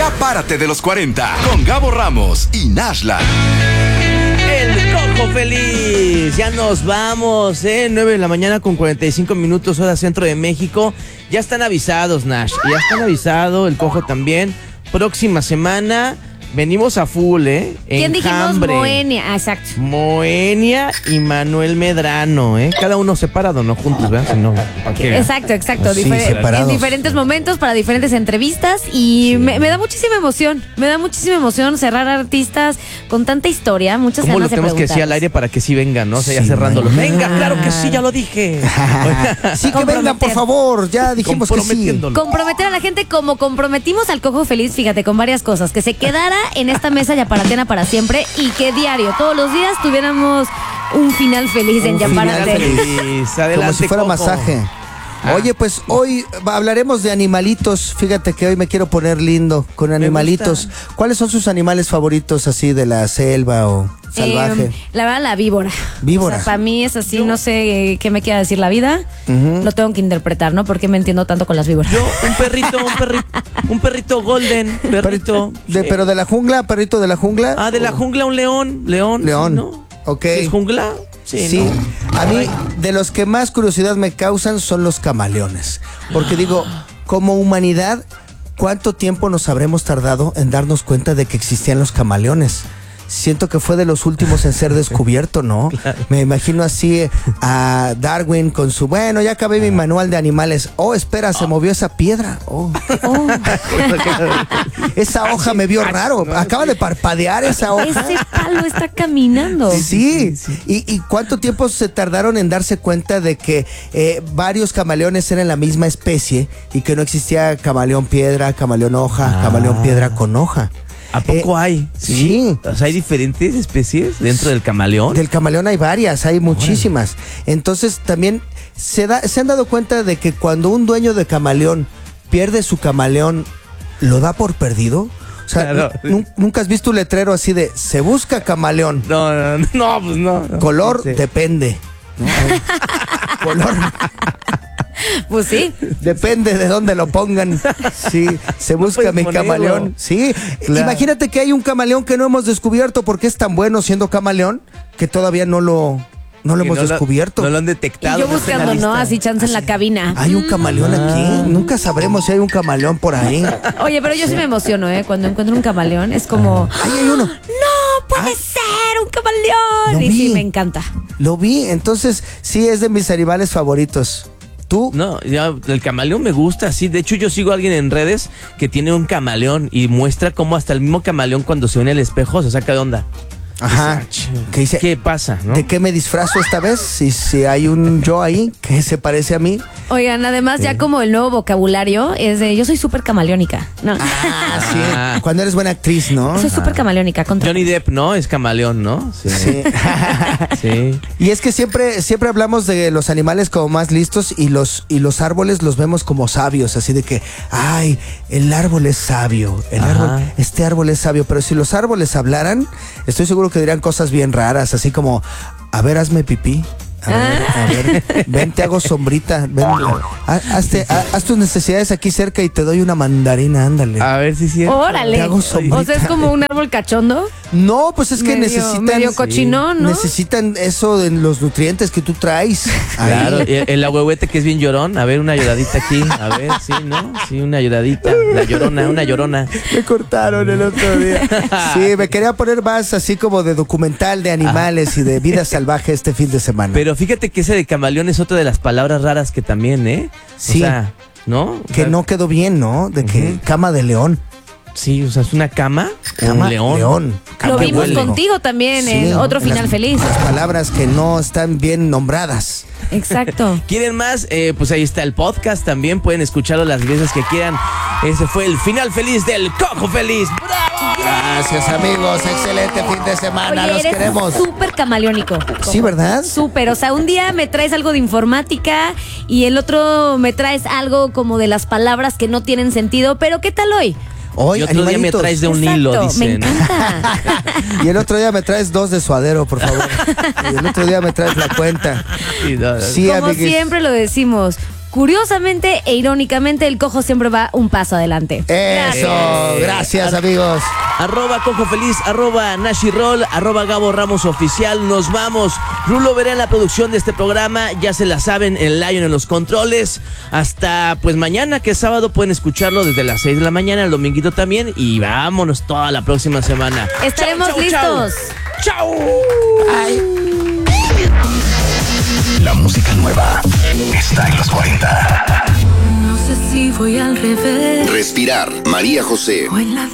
Ya párate de los 40 con Gabo Ramos y Nashla. El Cojo Feliz. Ya nos vamos, 9 de la mañana con 45 minutos, hora centro de México. Ya están avisados, Nash. Ya están avisados, el Cojo también. Próxima semana venimos a full, ¿Quién dijimos? Moenia, exacto. Moenia y Manuel Medrano, Cada uno separado, no juntos, ¿verdad? Si no, ¿para qué? Exacto. Sí, En separados. diferentes momentos, para diferentes entrevistas. Y Sí. me da muchísima emoción. Me da muchísima emoción cerrar artistas con tanta historia. Muchas ¿Cómo lo ganas de tenemos que decir al preguntarles. aire para que sí vengan, no? O sea, ya Sí, cerrándolo. man. Venga, claro que sí, ya lo dije. Sí, que vengan, por favor. Ya dijimos que sí. Comprometiéndolo. Comprometer a la gente como comprometimos al Cojo Feliz, fíjate, con varias cosas. Que se quedara en esta mesa Yaparatena para siempre y que diario, todos los días, tuviéramos un final feliz en Un final Yaparatena. Feliz. Como Adelante, si fuera Cojo. masaje. Oye, pues hoy hablaremos de animalitos. Fíjate que hoy me quiero poner lindo con animalitos. ¿Cuáles son sus animales favoritos así de la selva o salvaje? La verdad, la víbora. Víbora. O sea, para mí es así, no sé qué me quiera decir la vida. Lo tengo que interpretar, ¿no? Porque me entiendo tanto con las víboras. Yo, un perrito golden, perrito. Pero de la jungla, perrito de la jungla. Ah, de la jungla, un león. León. ¿No? Ok. ¿Es jungla? Sí, ¿no? a mí de los que más curiosidad me causan son los camaleones. Porque digo, como humanidad, ¿cuánto tiempo nos habremos tardado en darnos cuenta de que existían los camaleones? Siento que fue de los últimos en ser descubierto, ¿no? Claro. Me imagino así a Darwin con su, bueno, ya acabé mi manual de animales. Oh, espera, se movió esa piedra. Oh. Esa hoja me vio raro. Acaba de parpadear esa hoja. Ese palo está caminando. Sí. ¿Y cuánto tiempo se tardaron en darse cuenta de que varios camaleones eran la misma especie y que no existía camaleón piedra, camaleón hoja, camaleón piedra con hoja? ¿A poco hay? Sí. O sea, ¿hay diferentes especies dentro del camaleón? Del camaleón hay varias, hay muchísimas. Entonces también se han dado cuenta de que cuando un dueño de camaleón pierde su camaleón, ¿lo da por perdido? O sea, claro. ¿Nunca has visto un letrero así de se busca camaleón? No, pues no. Color, Sí. depende. ¿No? Color. Pues sí. Depende de dónde lo pongan. Sí, se busca mi ponerlo. camaleón. Sí, Claro. Imagínate que hay un camaleón que no hemos descubierto porque es tan bueno siendo camaleón que todavía no lo hemos descubierto. No lo han detectado. Y yo no está en la buscando, ¿no? lista. Así chance en la cabina. Hay un camaleón aquí. Nunca sabremos si hay un camaleón por ahí. Oye, pero yo sí me emociono, cuando encuentro un camaleón. Es como, Ahí hay uno. ¡no puede ser un camaleón! Lo Y sí, vi. me encanta. Lo vi, entonces sí es de mis animales favoritos. ¿Tú? No, ya, el camaleón me gusta, sí. De hecho, yo sigo a alguien en redes que tiene un camaleón y muestra cómo hasta el mismo camaleón cuando se ve en el espejo se saca de onda. Ajá. ¿Qué dice? ¿Qué pasa, no? ¿De qué me disfrazo esta vez? Si hay un yo ahí que se parece a mí. Oigan, además ya como el nuevo vocabulario es de, yo soy súper camaleónica. No, Ah, sí. Ah. Cuando eres buena actriz, ¿no? soy súper camaleónica. Contra... Johnny Depp, ¿no? Es camaleón, ¿no? Sí. Sí. Sí. Y es que siempre hablamos de los animales como más listos y los árboles los vemos como sabios, así de que, ay, el árbol es sabio, este árbol es sabio, pero si los árboles hablaran, estoy seguro que dirían cosas bien raras, así como, a ver, hazme pipí. A ver, ven, te hago sombrita. Ven, haz tus necesidades aquí cerca y te doy una mandarina, ándale. A ver si sí. Órale. Te hago sombrita. O sea, es como un árbol cachondo. No, pues es que Medio necesitan cochinón, ¿no? necesitan eso de los nutrientes que tú traes. Ahí. Claro, el ahuehuete que es bien llorón. A ver, una lloradita aquí. A ver, sí, ¿no? Sí, una lloradita. La llorona, una llorona. Me cortaron el otro día. Sí, me quería poner más así como de documental de animales y de vida salvaje este fin de semana. Pero fíjate que ese de camaleón es otra de las palabras raras que también, ¿eh? Sí. O sea, ¿no? O que sea, no quedó bien, ¿no? De que cama de león. Sí, o sea, es una cama o Cama un león. león. Lo Cama vimos huele. contigo también Sí, en otro final las- feliz. Las palabras que no están bien nombradas. Exacto. ¿Quieren más? Pues ahí está el podcast. También pueden escucharlo las veces que quieran. Ese fue el final feliz del Cojo Feliz. ¡Bravo! Gracias, amigos. Excelente fin de semana. Oye, Los eres queremos. súper camaleónico. Sí, ¿verdad? Súper, o sea, un día me traes algo de informática y el otro me traes algo como de las palabras que no tienen sentido, pero ¿qué tal hoy? Hoy, Y otro día me animalitos. traes de un hilo, Exacto, me dicen. encanta. Y el otro día me traes 2 de suadero, por favor. Y el otro día me traes la cuenta. Sí, no, Sí, Como amiguis. siempre lo decimos, curiosamente e irónicamente, el Cojo siempre va un paso adelante. Eso, gracias amigos. @Cojo Feliz, @Nashirol, @Gabo Ramos Oficial. Nos vamos. Rulo Verá en la producción de este programa. Ya se la saben, el Lion en los controles. Hasta pues mañana, que es sábado, pueden escucharlo desde las 6 de la mañana, el dominguito también. Y vámonos toda la próxima semana. Estaremos listos. ¡Chao! La música nueva está en los 40. No sé si voy al revés Respirar, María José. o en la